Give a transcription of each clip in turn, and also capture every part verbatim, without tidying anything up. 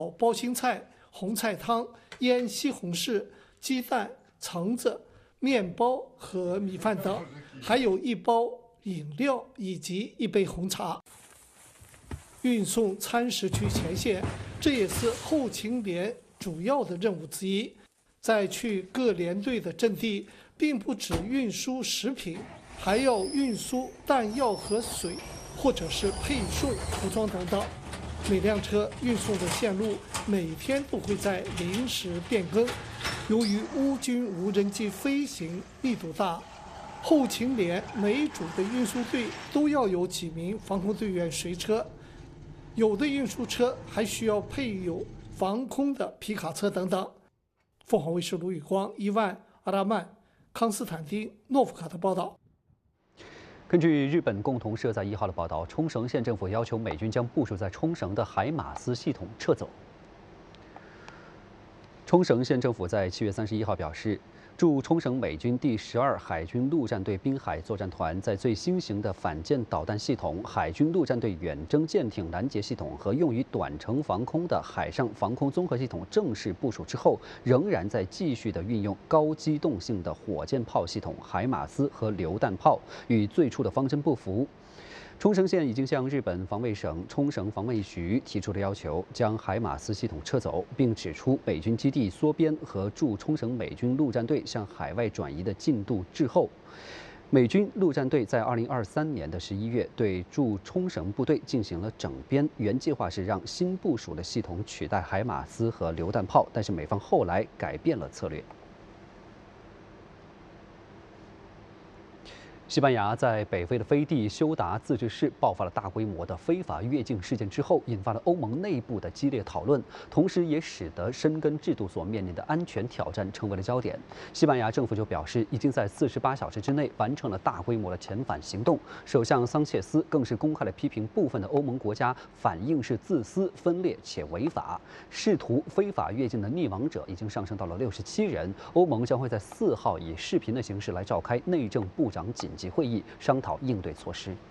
包心菜、红菜汤、腌西红柿、鸡蛋、橙子、面包和米饭等，还有一包饮料以及一杯红茶。运送餐食去前线，这也是后勤连主要的任务之一。在去各连队的阵地，并不只运输食品，还要运输弹药和水，或者是配送服装等等。每辆车运送的线路每天都会在临时变更。由于乌军无人机飞行密度大，后勤连每组的运输队都要有几名防空队员随车。有的运输车还需要配有防空的皮卡车等等。凤凰卫视卢宇光、伊万、阿拉曼、康斯坦丁、诺夫卡的报道。 根据日本共同社在一号的报道，冲绳县政府要求美军将部署在冲绳的海马斯系统撤走。冲绳县政府在七月三十一号表示，驻冲绳美军第十二海军陆战队滨海作战团在最新型的反舰导弹系统、海军陆战队远征舰艇拦截系统和用于短程防空的海上防空综合系统正式部署之后，仍然在继续的运用高机动性的火箭炮系统海马斯和榴弹炮，与最初的方针不符。冲绳县已经向日本防卫省冲绳防卫局提出了要求，将海马斯系统撤走，并指出美军基地缩编和驻冲绳美军陆战队向海外转移的进度滞后。美军陆战队在二零二三年的十一月对驻冲绳部队进行了整编，原计划是让新部署的系统取代海马斯和榴弹炮，但是美方后来改变了策略。西班牙在北非的飞地休达自治市爆发了大规模的非法越境事件之后，引发了欧盟内部的激烈讨论，同时也使得申根制度所面临的安全挑战成为了焦点。西班牙政府就表示，已经在四十八小时之内完成了大规模的遣返行动。首相桑切斯更是公开的批评部分的欧盟国家反应是自私、分裂且违法。试图非法越境的溺亡者已经上升到了六十七人。欧盟将会在四号以视频的形式来召开内政部长紧急会议，商讨应对措施。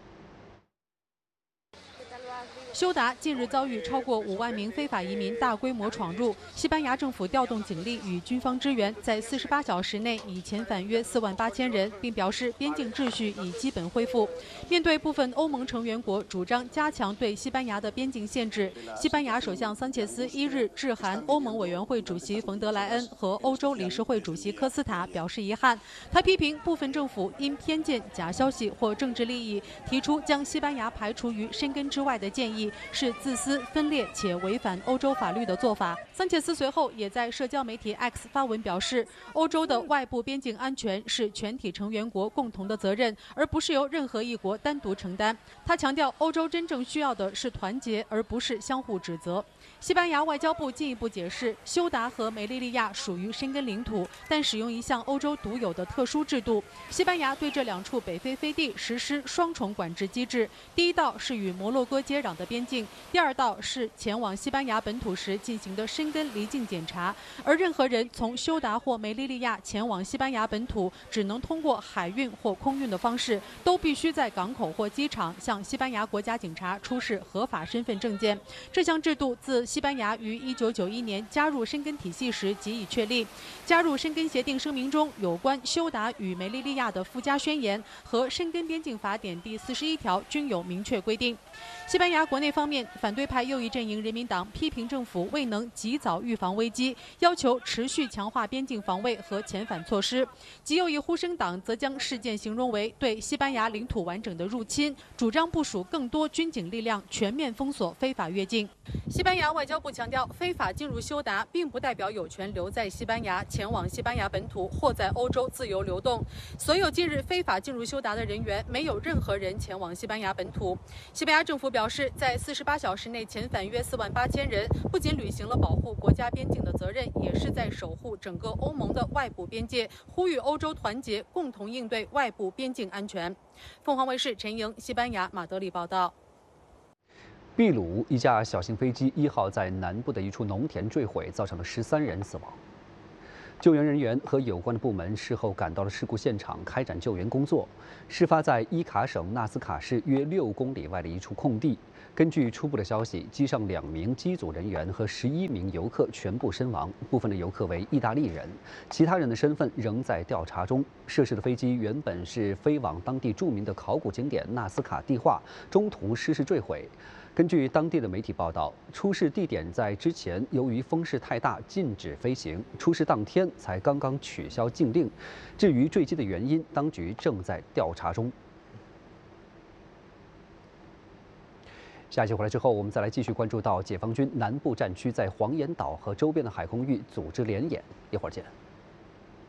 休达近日遭遇超过五万名非法移民大规模闯入，西班牙政府调动警力与军方支援，在四十八小时内已遣返约四万八千人，并表示边境秩序已基本恢复。面对部分欧盟成员国主张加强对西班牙的边境限制，西班牙首相桑切斯一日致函欧盟委员会主席冯德莱恩和欧洲理事会主席科斯塔，表示遗憾。他批评部分政府因偏见、假消息或政治利益，提出将西班牙排除于申根之外的建议，是自私、分裂且违反欧洲法律的做法。桑切斯随后也在社交媒体 X 发文表示，欧洲的外部边境安全是全体成员国共同的责任，而不是由任何一国单独承担。他强调，欧洲真正需要的是团结，而不是相互指责。西班牙外交部进一步解释，休达和梅利利亚属于申根领土，但使用一项欧洲独有的特殊制度。西班牙对这两处北非飞地实施双重管制机制，第一道是与摩洛哥接壤的边境，第二道是前往西班牙本土时进行的申根离境检查。而任何人从休达或梅利利亚前往西班牙本土，只能通过海运或空运的方式，都必须在港口或机场向西班牙国家警察出示合法身份证件。这项制度自西班牙于一九九一年加入申根体系时即已确立。加入申根协定声明中有关休达与梅利利亚的附加宣言和申根边境法典第四十一条均有明确规定。西班牙国内方面，反对派右翼阵营人民党批评政府未能及早预防危机，要求持续强化边境防卫和遣返措施。极右翼呼声党则将事件形容为对西班牙领土完整的入侵，主张部署更多军警力量，全面封锁非法越境。西班牙外交部强调，非法进入休达并不代表有权留在西班牙，前往西班牙本土或在欧洲自由流动。所有近日非法进入休达的人员，没有任何人前往西班牙本土。西班牙政府表示，在四十八小时内遣返约四万八千人，不仅履行了保护国家边境的责任，也是在守护整个欧盟的外部边界，呼吁欧洲团结，共同应对外部边境安全。凤凰卫视陈莹，西班牙马德里报道。 秘鲁一架小型飞机一号在南部的一处农田坠毁，造成了十三人死亡。救援人员和有关的部门事后赶到了事故现场，开展救援工作。事发在伊卡省纳斯卡市约六公里外的一处空地。 根据初步的消息，机上两名机组人员和十一名游客全部身亡，部分的游客为意大利人，其他人的身份仍在调查中。涉事的飞机原本是飞往当地著名的考古景点纳斯卡蒂化，中途失事坠毁。根据当地的媒体报道，出事地点在之前由于风势太大禁止飞行，出事当天才刚刚取消禁令。至于坠机的原因，当局正在调查中。下一期回来之后，我们再来继续关注到解放军南部战区在黄岩岛和周边的海空域组织联演，一会儿见。